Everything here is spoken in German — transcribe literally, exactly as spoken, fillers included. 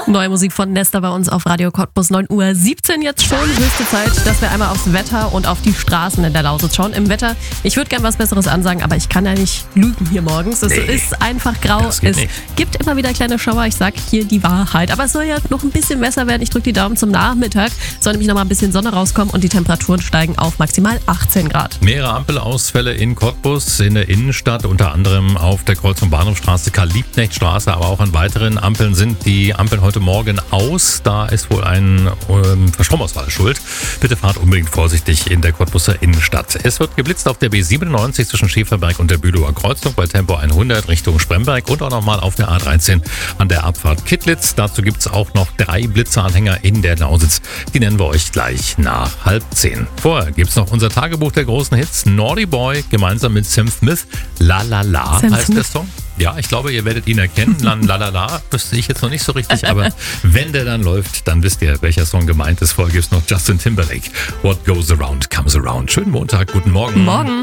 Neue Musik von Nesta bei uns auf Radio Cottbus, neun Uhr siebzehn jetzt schon. Höchste Zeit, dass wir einmal aufs Wetter und auf die Straßen in der Lausitz schauen. Im Wetter, ich würde gern was Besseres ansagen, aber ich kann ja nicht lügen hier morgens. Es Nee, ist einfach grau. Es nicht. gibt immer wieder kleine Schauer. Ich sag hier die Wahrheit. Aber es soll ja noch ein bisschen besser werden. Ich drücke die Daumen zum Nachmittag. Soll nämlich noch mal ein bisschen Sonne rauskommen und die Temperaturen steigen auf maximal achtzehn Grad. Mehrere Ampelausfälle in Cottbus, in der Innenstadt, unter anderem auf der Kreuzung Bahnhofstraße, Karl-Liebknecht-Straße, aber auch an weiteren Ampeln sind die Ampeln heute Morgen aus. Da ist wohl ein ähm, Stromausfall schuld. Bitte fahrt unbedingt vorsichtig in der Cottbuser Innenstadt. Es wird geblitzt auf der B siebenundneunzig zwischen Schäferberg und der Bülower Kreuzung bei Tempo hundert Richtung Spremberg und auch nochmal auf der A dreizehn an der Abfahrt Kittlitz. Dazu gibt es auch noch drei Blitzeranhänger in der Lausitz. Die nennen wir euch gleich nach halb zehn. Vorher gibt es noch unser Tagebuch der großen Hits. Naughty Boy gemeinsam mit Sam Smith. La La La Sam heißt Smith. der Song. Ja, ich glaube, ihr werdet ihn erkennen. Lan La La La wüsste ich jetzt noch nicht so richtig, aber wenn der dann läuft, dann wisst ihr, welcher Song gemeint ist. Vorher gibt es noch Justin Timberlake. What goes around comes around. Schönen Montag, guten Morgen. Morgen.